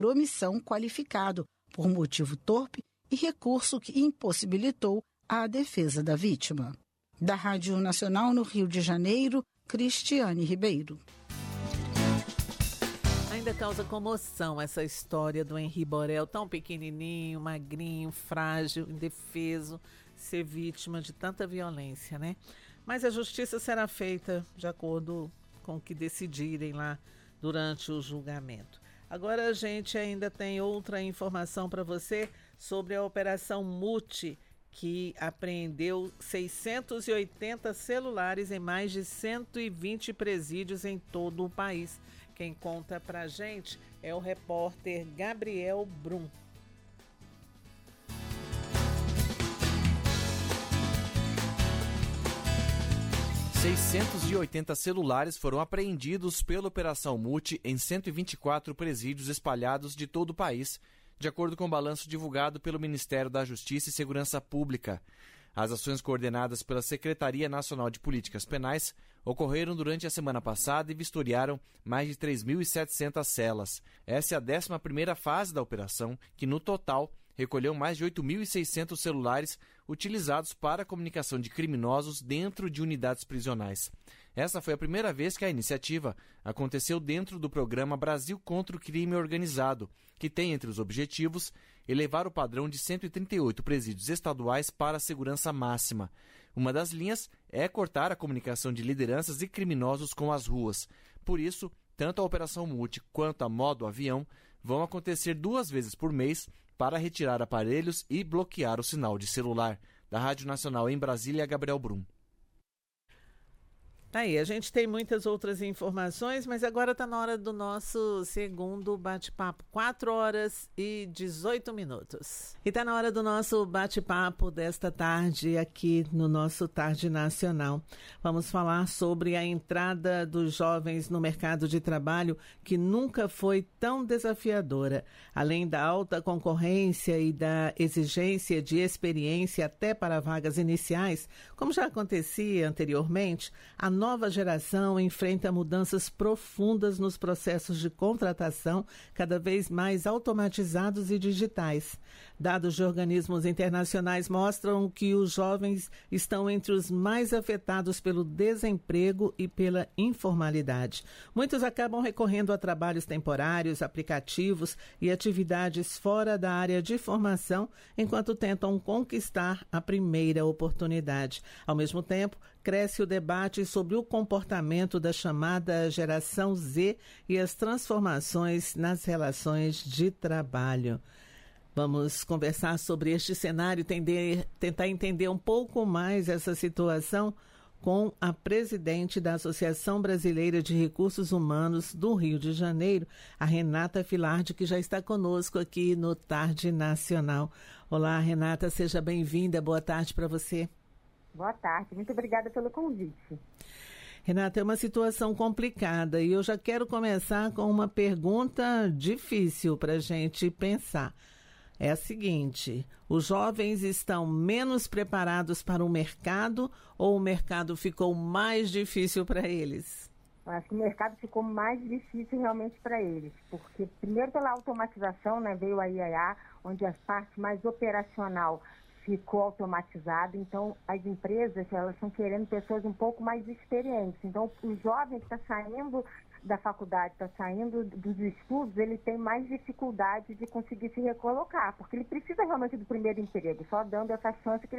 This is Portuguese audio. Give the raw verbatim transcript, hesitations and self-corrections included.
omissão qualificado por motivo torpe e recurso que impossibilitou a defesa da vítima. Da Rádio Nacional no Rio de Janeiro, Cristiane Ribeiro. Ainda causa comoção essa história do Henri Borel, tão pequenininho, magrinho, frágil, indefeso, ser vítima de tanta violência, né? Mas a justiça será feita de acordo com o que decidirem lá durante o julgamento. Agora a gente ainda tem outra informação para você sobre a Operação Mute, que apreendeu seiscentos e oitenta celulares em mais de cento e vinte presídios em todo o país. Quem conta pra gente é o repórter Gabriel Brum. seiscentos e oitenta celulares foram apreendidos pela Operação Mute em cento e vinte e quatro presídios espalhados de todo o país, de acordo com o balanço divulgado pelo Ministério da Justiça e Segurança Pública. As ações coordenadas pela Secretaria Nacional de Políticas Penais ocorreram durante a semana passada e vistoriaram mais de três mil e setecentas celas. Essa é a décima primeira fase da operação, que no total recolheu mais de oito mil e seiscentos celulares utilizados para a comunicação de criminosos dentro de unidades prisionais. Essa foi a primeira vez que a iniciativa aconteceu dentro do programa Brasil contra o Crime Organizado, que tem entre os objetivos elevar o padrão de cento e trinta e oito presídios estaduais para a segurança máxima. Uma das linhas é cortar a comunicação de lideranças e criminosos com as ruas. Por isso, tanto a Operação Mute quanto a Modo Avião vão acontecer duas vezes por mês para retirar aparelhos e bloquear o sinal de celular. Da Rádio Nacional em Brasília, Gabriel Brum. Tá aí, a gente tem muitas outras informações, mas agora está na hora do nosso segundo bate-papo. quatro horas e dezoito minutos. E está na hora do nosso bate-papo desta tarde aqui no nosso Tarde Nacional. Vamos falar sobre a entrada dos jovens no mercado de trabalho, que nunca foi tão desafiadora. Além da alta concorrência e da exigência de experiência até para vagas iniciais, como já acontecia anteriormente, a nova geração enfrenta mudanças profundas nos processos de contratação, cada vez mais automatizados e digitais. Dados de organismos internacionais mostram que os jovens estão entre os mais afetados pelo desemprego e pela informalidade. Muitos acabam recorrendo a trabalhos temporários, aplicativos e atividades fora da área de formação, enquanto tentam conquistar a primeira oportunidade. Ao mesmo tempo, cresce o debate sobre o comportamento da chamada geração Z e as transformações nas relações de trabalho. Vamos conversar sobre este cenário, tender, tentar entender um pouco mais essa situação com a presidente da Associação Brasileira de Recursos Humanos do Rio de Janeiro, a Renata Filardi, que já está conosco aqui no Tarde Nacional. Olá, Renata, seja bem-vinda. Boa tarde para você. Boa tarde, muito obrigada pelo convite. Renata, é uma situação complicada e eu já quero começar com uma pergunta difícil para a gente pensar. É a seguinte: os jovens estão menos preparados para o mercado ou o mercado ficou mais difícil para eles? Eu acho que o mercado ficou mais difícil realmente para eles, porque primeiro pela automatização, né, veio a I A A, onde a parte mais operacional ficou automatizado, então as empresas elas estão querendo pessoas um pouco mais experientes. Então o jovem que está saindo da faculdade, está saindo dos estudos, ele tem mais dificuldade de conseguir se recolocar, porque ele precisa realmente do primeiro emprego, só dando essa chance que ele